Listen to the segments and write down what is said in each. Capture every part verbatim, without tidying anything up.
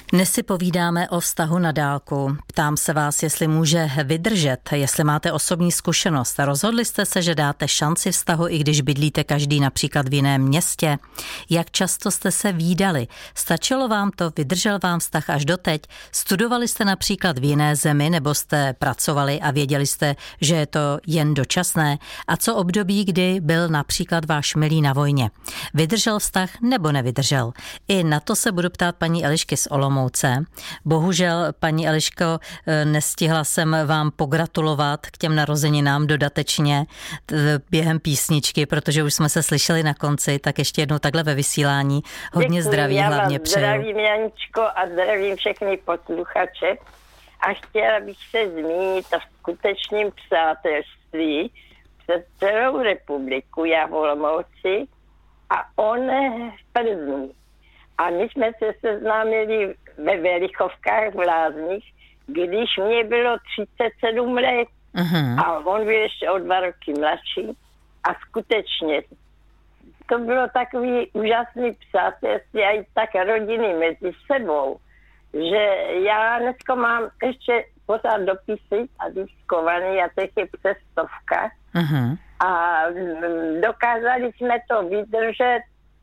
Dnes si povídáme o vztahu na dálku. Ptám se vás, jestli může vydržet, jestli máte osobní zkušenost. Rozhodli jste se, že dáte šanci vztahu, i když bydlíte každý například v jiném městě? Jak často jste se vídali? Stačilo vám to? Vydržel vám vztah až doteď? Studovali jste například v jiné zemi, nebo jste pracovali a věděli jste, že je to jen dočasné? A co období, kdy byl například váš milý na vojně? Vydržel vztah nebo nevydržel? I na to se budu ptát paní Elišky z Olomouce. Bohužel, paní Eliško, nestihla jsem vám pogratulovat k těm narozeninám dodatečně během písničky, protože už jsme se slyšeli na konci, tak ještě jednou takhle ve vysílání. Hodně Děkuji, zdraví já hlavně přeju. Zdravím, Janičko, a zdravím všechny posluchače. A chtěla bych se zmínit o skutečném přátelství přes celou republiku, já v Olomouci a on v Plzni. A my jsme se seznámili ve Velichovkách v Lázních, když mě bylo třicet sedm let. Uh-huh. A on byl ještě o dva roky mladší. A skutečně to bylo takový úžasný přátelství a i tak rodiny mezi sebou, že já dneska mám ještě pořád dopisy a diskovaný a těch je přes stovka. Uh-huh. A dokázali jsme to vydržet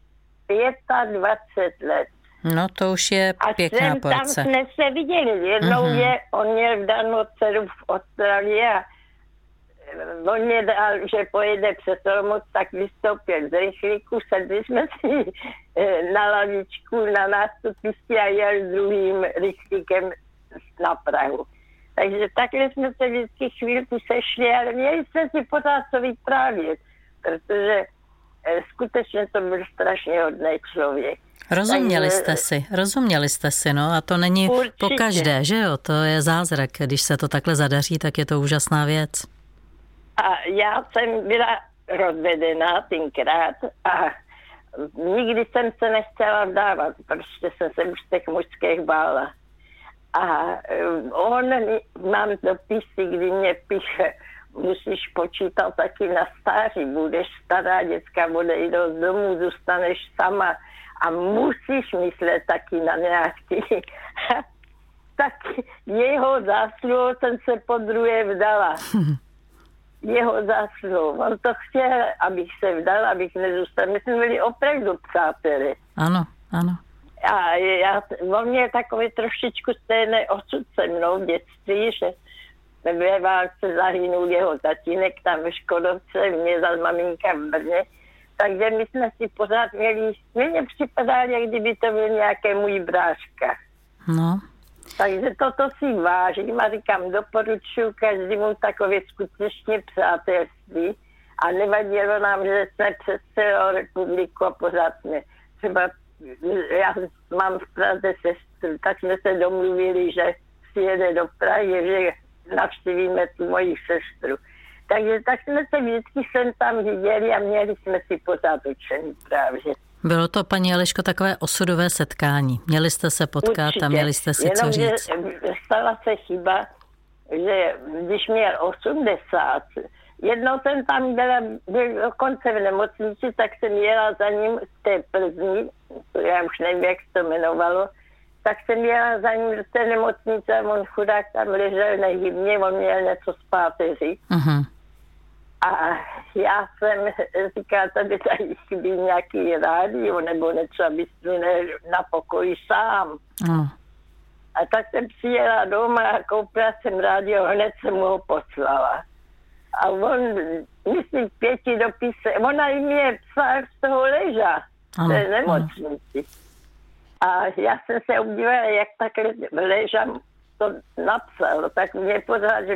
dvacet pět let. No to už je pěkná a porce. Tam jsme se viděli. Jednou uh-huh. je, on měl vdanou dceru v Austrálii a on mě dal, že pojede přes Olomouc, tak vystoupil z rychlíku, sedli jsme si na lavičku na nástupišti a jel druhým rychlíkem na Prahu. Takže takhle jsme se vždycky chvílku sešli, ale měli jsme si pořád co vyprávět, protože skutečně to byl strašně hodný člověk. Rozuměli Takže, jste si, rozuměli jste si, no a to není určitě. pokaždé, že jo, to je zázrak, když se to takhle zadaří, tak je to úžasná věc. A já jsem byla rozvedená tenkrát a nikdy jsem se nechtěla vdávat, protože jsem se už těch mužských bála. A on, mám dopisy, kdy mě píše, musíš počítat taky na stáří, budeš stará, děcka odejdou z domu, zůstaneš sama a musíš myslet taky na nějaký. Tak jeho zásluhou jsem se podruhé vdala. Jeho zásluhou. On to chtěl, abych se vdala, abych nezůstala. My jsme byli opravdu přáteli. Ano, ano. A já, on měl takový trošičku stejný osud se mnou v dětství, že ve válce zahynul jeho tatínek tam ve Škodovce, mě za maminka v Brně. Takže my jsme si pořád měli, mně připadali, jak kdyby to byl nějaký můj bráška. No. Takže toto si vážím a říkám, doporučuji každému takové skutečně přátelství a nevadilo nám, že jsme přes celou republiku a pořád jsme třeba, já mám v Praze sestru, tak jsme se domluvili, že přijede do Prahy, že navštívíme tu moji sestru. Takže tak jsme se vždycky sem tam viděli a měli jsme si pořád učení právě. Bylo to, paní Eliško, takové osudové setkání. Měli jste se potkat určitě. A měli jste si jenom, co říct. Že stala se chyba, že když měl osmdesát, jednou jsem tam byla, byl dokonce v nemocnici, tak jsem jela za ním z té Plzni, já už nevím, jak se to jmenovalo, tak jsem jela za ním do té nemocnice a on chudák tam ležel nehybně, on měl něco z páteří. Uh-huh. A já jsem říkala, tady tady chybí nějaký rádio nebo něco, aby jsi na pokoji sám. Uh-huh. A tak jsem přijela doma a koupila jsem rádio, hned jsem mu ho poslala. A on, myslím, pěti dopisy, ona i mě psala z toho leža, v té nemocnici. A já jsem se obdivala, jak takhle leža to napsal, tak mě pořád, že